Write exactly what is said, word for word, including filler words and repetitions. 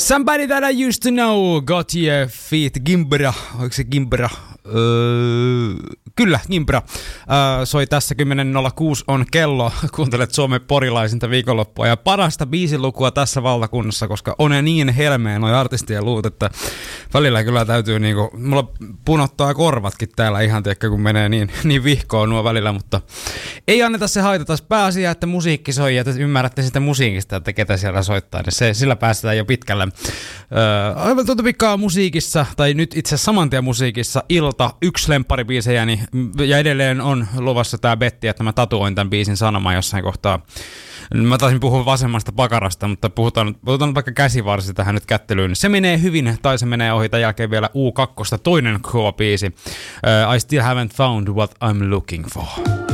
Somebody that I used to know, Gotye feat. Gimbra, oliko se Gimbra? Öö, kyllä, Gimbra. Öö, soi tässä kymmenen nolla kuusi on kello. Kuuntelet Suomen porilaisinta viikonloppua ja parasta biisilukua tässä valtakunnassa, koska on niin helmeä noi artistien luut, että välillä kyllä täytyy niinku, mulla punottaa korvatkin täällä ihan tiekkä, kun menee niin, niin vihkoon nuo välillä, mutta ei anneta se haitata. Pääasia, että musiikki soi ja että ymmärrätte sitä musiikista, että ketä siellä soittaa, niin se, sillä päästään jo pitkälle. Öö, aivan tuota pikkaa musiikissa, tai nyt itse asiassa saman tien musiikissa, Ilta, yksi lempparibiisejäni, ja edelleen on luvassa tää betti, että mä tatuoin tämän biisin sanomaan jossain kohtaa. Mä taisin puhua vasemmasta pakarasta, mutta puhutaan, puhutaan vaikka käsivarsi tähän nyt kättelyyn. Se menee hyvin, tai se menee ohi, tämän jälkeen vielä U kaksi, toinen kova biisi. Uh, I still haven't found what I'm looking for.